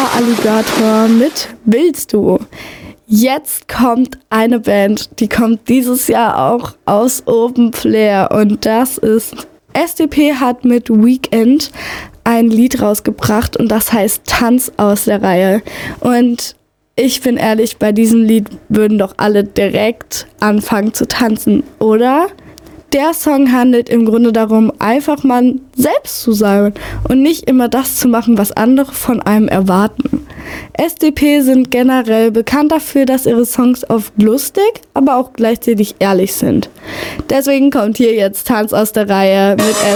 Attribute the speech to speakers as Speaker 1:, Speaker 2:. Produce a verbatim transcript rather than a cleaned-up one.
Speaker 1: war Alligator mit Willst du? Jetzt kommt eine Band, die kommt dieses Jahr auch aus Open Flair und das ist S D P hat mit Weekend ein Lied rausgebracht und das heißt Tanz aus der Reihe. Und ich bin ehrlich, bei diesem Lied würden doch alle direkt anfangen zu tanzen, oder? Der Song handelt im Grunde darum, einfach man selbst zu sein und nicht immer das zu machen, was andere von einem erwarten. S D P sind generell bekannt dafür, dass ihre Songs oft lustig, aber auch gleichzeitig ehrlich sind. Deswegen kommt hier jetzt Tanz aus der Reihe mit